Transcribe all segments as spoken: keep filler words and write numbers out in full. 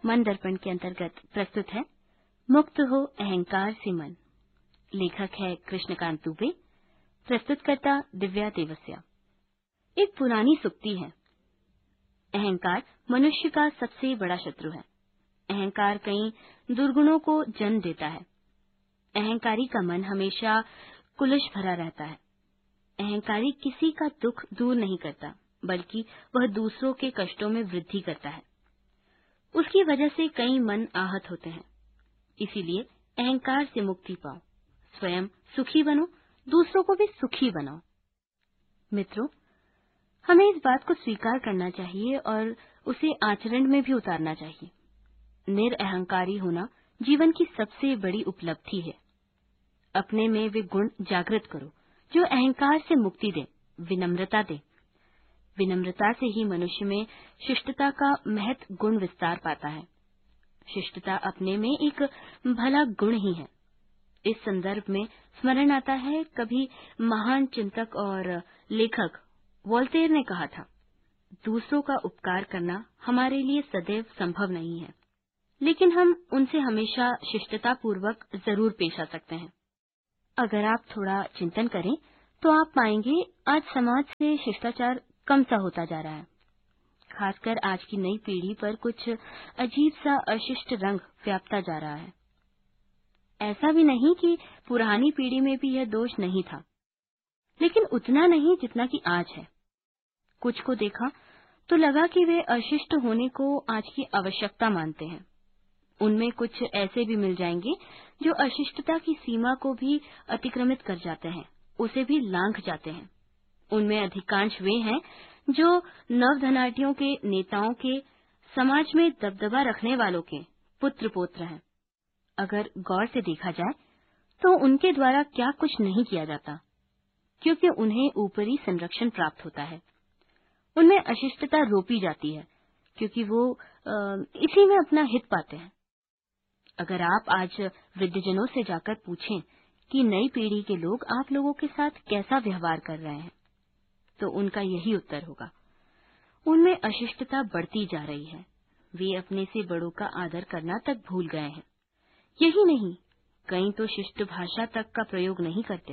मन दर्पण के अंतर्गत प्रस्तुत है मुक्त हो अहंकार से मन। लेखक है कृष्णकांत दुबे, प्रस्तुतकर्ता दिव्या देवस्या। एक पुरानी सुक्ति है, अहंकार मनुष्य का सबसे बड़ा शत्रु है। अहंकार कई दुर्गुणों को जन्म देता है। अहंकारी का मन हमेशा कुलुष भरा रहता है। अहंकारी किसी का दुख दूर नहीं करता, बल्कि वह दूसरों के कष्टों में वृद्धि करता है। उसकी वजह से कई मन आहत होते हैं। इसीलिए अहंकार से मुक्ति पाओ, स्वयं सुखी बनो, दूसरों को भी सुखी बनाओ। मित्रों, हमें इस बात को स्वीकार करना चाहिए और उसे आचरण में भी उतारना चाहिए। निरअहंकारी होना जीवन की सबसे बड़ी उपलब्धि है। अपने में वे गुण जागृत करो जो अहंकार से मुक्ति दे, विनम्रता दे। विनम्रता से ही मनुष्य में शिष्टता का महत् गुण विस्तार पाता है। शिष्टता अपने में एक भला गुण ही है। इस संदर्भ में स्मरण आता है, कभी महान चिंतक और लेखक वोल्टेयर ने कहा था, दूसरों का उपकार करना हमारे लिए सदैव संभव नहीं है, लेकिन हम उनसे हमेशा शिष्टता पूर्वक जरूर पेश आ सकते हैं। अगर आप थोड़ा चिंतन करें तो आप पाएंगे आज समाज से शिष्टाचार कम सा होता जा रहा है। खासकर आज की नई पीढ़ी पर कुछ अजीब सा अशिष्ट रंग व्यापता जा रहा है। ऐसा भी नहीं कि पुरानी पीढ़ी में भी यह दोष नहीं था, लेकिन उतना नहीं जितना कि आज है। कुछ को देखा तो लगा कि वे अशिष्ट होने को आज की आवश्यकता मानते हैं। उनमें कुछ ऐसे भी मिल जाएंगे जो अशिष्टता की सीमा को भी अतिक्रमित कर जाते हैं, उसे भी लांघ जाते हैं। उनमें अधिकांश वे हैं जो नवधनाढ़ियों के नेताओं के, समाज में दबदबा रखने वालों के पुत्र पोत्र हैं। अगर गौर से देखा जाए तो उनके द्वारा क्या कुछ नहीं किया जाता, क्योंकि उन्हें ऊपरी संरक्षण प्राप्त होता है। उनमें अशिष्टता रोपी जाती है, क्योंकि वो आ, इसी में अपना हित पाते हैं। अगर आप आज वृद्धजनों से जाकर पूछें कि नई पीढ़ी के लोग आप लोगों के साथ कैसा व्यवहार कर रहे हैं, तो उनका यही उत्तर होगा, उनमें अशिष्टता बढ़ती जा रही है। वे अपने से बड़ों का आदर करना तक भूल गए हैं। यही नहीं, कई तो शिष्ट भाषा तक का प्रयोग नहीं करते।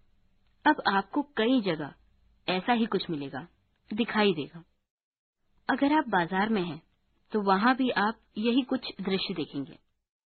अब आपको कई जगह ऐसा ही कुछ मिलेगा, दिखाई देगा। अगर आप बाजार में हैं तो वहां भी आप यही कुछ दृश्य देखेंगे।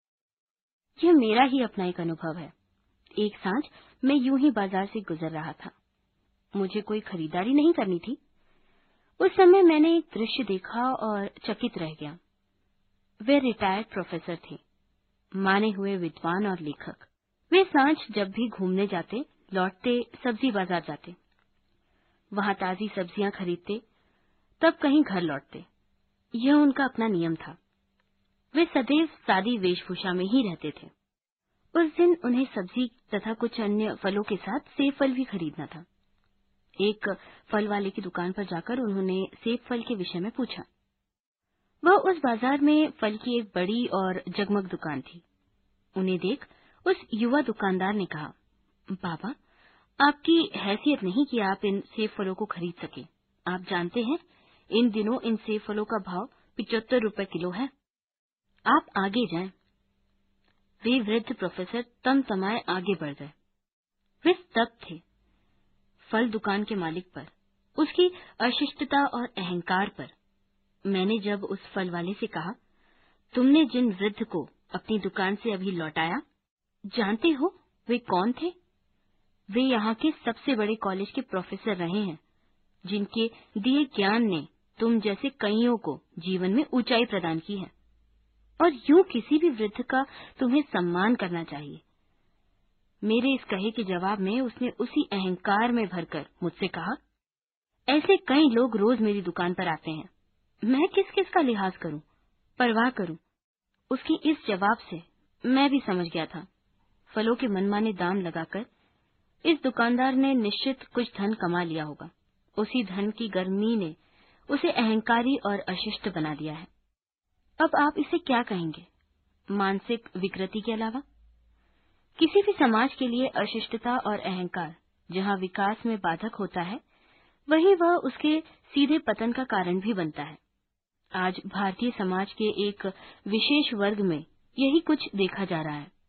यह मेरा ही अपना एक अनुभव है। एक सांझ मैं यूं ही बाजार से गुजर रहा था। मुझे कोई खरीदारी नहीं करनी थी। उस समय मैंने एक दृश्य देखा और चकित रह गया। वे रिटायर्ड प्रोफेसर थे, माने हुए विद्वान और लेखक। वे सांझ जब भी घूमने जाते, लौटते सब्जी बाजार जाते, वहां ताजी सब्जियां खरीदते, तब कहीं घर लौटते। यह उनका अपना नियम था। वे सदैव सादी वेशभूषा में ही रहते थे। उस दिन उन्हें सब्जी तथा कुछ अन्य फलों के साथ सेब फल भी खरीदना था। एक फल वाले की दुकान पर जाकर उन्होंने सेब फल के विषय में पूछा। वह उस बाजार में फल की एक बड़ी और जगमग दुकान थी। उन्हें देख उस युवा दुकानदार ने कहा, बाबा, आपकी हैसियत नहीं कि आप इन सेब फलों को खरीद सके। आप जानते हैं, इन दिनों इन सेब फलों का भाव पिचहत्तर रुपए किलो है। आप आगे जाएं। वे वृद्ध प्रोफेसर तमतमाए आगे बढ़ गए। वे स्तब्ध थे। फल दुकान के मालिक पर, उसकी अशिष्टता और अहंकार पर। मैंने जब उस फल वाले से कहा, तुमने जिन वृद्ध को अपनी दुकान से अभी लौटाया, जानते हो वे कौन थे? वे यहाँ के सबसे बड़े कॉलेज के प्रोफेसर रहे हैं, जिनके दिए ज्ञान ने तुम जैसे कईयों को जीवन में ऊंचाई प्रदान की है। और यूं किसी भी वृद्ध का तुम्हें सम्मान करना चाहिए। मेरे इस कहे के जवाब में उसने उसी अहंकार में भरकर मुझसे कहा, ऐसे कई लोग रोज मेरी दुकान पर आते हैं, मैं किस किस का लिहाज करूं, परवाह करूं। उसके इस जवाब से मैं भी समझ गया था, फलों के मनमाने दाम लगाकर इस दुकानदार ने निश्चित कुछ धन कमा लिया होगा। उसी धन की गर्मी ने उसे अहंकारी और अशिष्ट बना दिया है। अब आप इसे क्या कहेंगे? मानसिक विकृति के अलावा? किसी भी समाज के लिए अशिष्टता और अहंकार जहां विकास में बाधक होता है, वहीं वह उसके सीधे पतन का कारण भी बनता है। आज भारतीय समाज के एक विशेष वर्ग में यही कुछ देखा जा रहा है।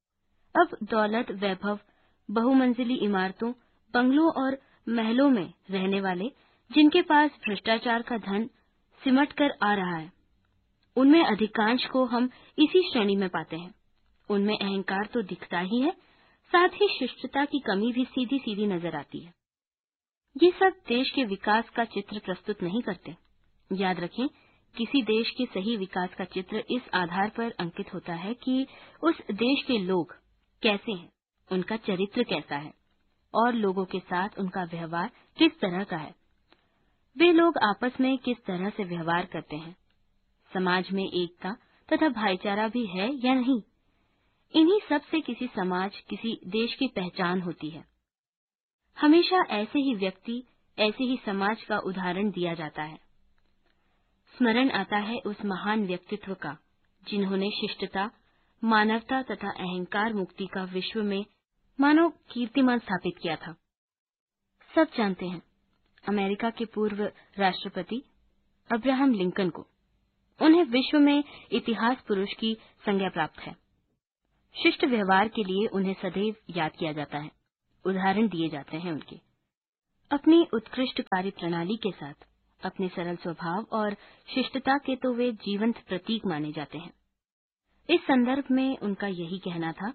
अब दौलत, वैभव, बहुमंजिली इमारतों, बंगलों और महलों में रहने वाले, जिनके पास भ्रष्टाचार का धन सिमट कर आ रहा है, उनमें अधिकांश को हम इसी श्रेणी में पाते हैं। उनमें अहंकार तो दिखता ही है, साथ ही शिष्टता की कमी भी सीधी सीधी नजर आती है। ये सब देश के विकास का चित्र प्रस्तुत नहीं करते। याद रखें, किसी देश के सही विकास का चित्र इस आधार पर अंकित होता है कि उस देश के लोग कैसे हैं, उनका चरित्र कैसा है और लोगों के साथ उनका व्यवहार किस तरह का है। वे लोग आपस में किस तरह से व्यवहार करते हैं, समाज में एकता तथा भाईचारा भी है या नहीं। इन्हीं सब से किसी समाज, किसी देश की पहचान होती है। हमेशा ऐसे ही व्यक्ति, ऐसे ही समाज का उदाहरण दिया जाता है। स्मरण आता है उस महान व्यक्तित्व का जिन्होंने शिष्टता, मानवता तथा अहंकार मुक्ति का विश्व में मानो कीर्तिमान स्थापित किया था। सब जानते हैं अमेरिका के पूर्व राष्ट्रपति अब्राहम लिंकन को। उन्हें विश्व में इतिहास पुरुष की संज्ञा प्राप्त है। शिष्ट व्यवहार के लिए उन्हें सदैव याद किया जाता है, उदाहरण दिए जाते हैं उनके। अपनी उत्कृष्ट कार्य प्रणाली के साथ, अपने सरल स्वभाव और शिष्टता के तो वे जीवंत प्रतीक माने जाते हैं। इस संदर्भ में उनका यही कहना था,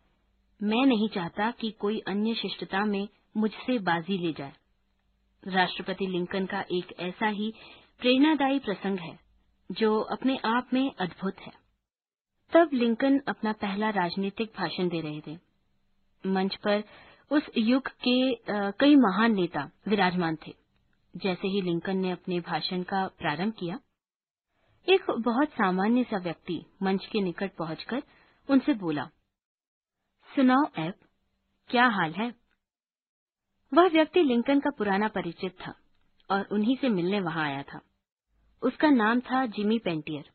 मैं नहीं चाहता कि कोई अन्य शिष्टता में मुझसे बाजी ले जाए। राष्ट्रपति लिंकन का एक ऐसा ही प्रेरणादायी प्रसंग है जो अपने आप में अद्भुत है। तब लिंकन अपना पहला राजनीतिक भाषण दे रहे थे। मंच पर उस युग के आ, कई महान नेता विराजमान थे। जैसे ही लिंकन ने अपने भाषण का प्रारंभ किया, एक बहुत सामान्य सा व्यक्ति मंच के निकट पहुंचकर उनसे बोला, सुनाओ एब, क्या हाल है? वह व्यक्ति लिंकन का पुराना परिचित था और उन्हीं से मिलने वहां आया था। उसका नाम था जिमी पेंटियर।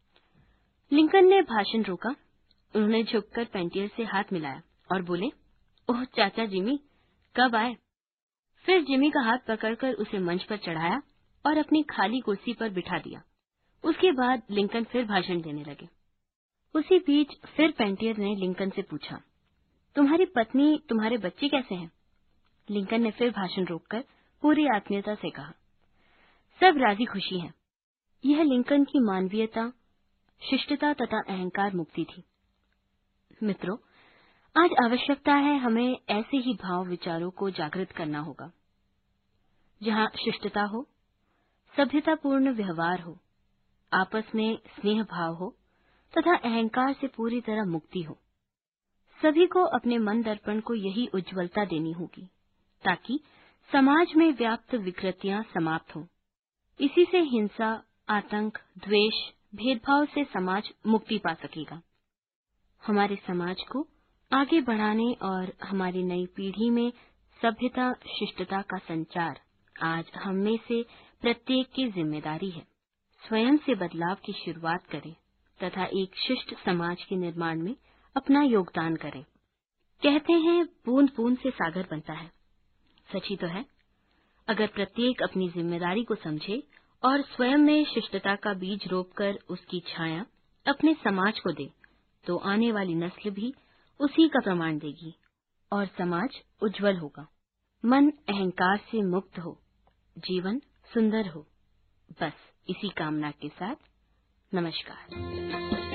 लिंकन ने भाषण रोका। उन्होंने झुककर पेंटियर से हाथ मिलाया और बोले, ओह चाचा जिमी, कब आए? फिर जिमी का हाथ पकड़कर उसे मंच पर चढ़ाया और अपनी खाली कुर्सी पर बिठा दिया। उसके बाद लिंकन फिर भाषण देने लगे। उसी बीच फिर पेंटियर ने लिंकन से पूछा, तुम्हारी पत्नी, तुम्हारे बच्चे कैसे हैं? लिंकन ने फिर भाषण रोककर पूरी आत्मीयता से कहा, सब राजी खुशी हैं। यह लिंकन की मानवीयता, शिष्टता तथा अहंकार मुक्ति थी। मित्रों, आज आवश्यकता है हमें ऐसे ही भाव विचारों को जागृत करना होगा, जहां शिष्टता हो, सभ्यतापूर्ण व्यवहार हो, आपस में स्नेह भाव हो तथा अहंकार से पूरी तरह मुक्ति हो। सभी को अपने मन दर्पण को यही उज्ज्वलता देनी होगी ताकि समाज में व्याप्त विकृतियां समाप्त हों। इसी से हिंसा, आतंक, द्वेष, भेदभाव से समाज मुक्ति पा सकेगा। हमारे समाज को आगे बढ़ाने और हमारी नई पीढ़ी में सभ्यता, शिष्टता का संचार आज हम में से प्रत्येक की जिम्मेदारी है। स्वयं से बदलाव की शुरुआत करें तथा एक शिष्ट समाज के निर्माण में अपना योगदान करें। कहते हैं बूंद बूंद से सागर बनता है। सच ही तो है। अगर प्रत्येक अपनी जिम्मेदारी को समझे और स्वयं में शिष्टता का बीज रोपकर उसकी छाया अपने समाज को दे, तो आने वाली नस्ल भी उसी का प्रमाण देगी और समाज उज्जवल होगा। मन अहंकार से मुक्त हो, जीवन सुंदर हो। बस इसी कामना के साथ नमस्कार।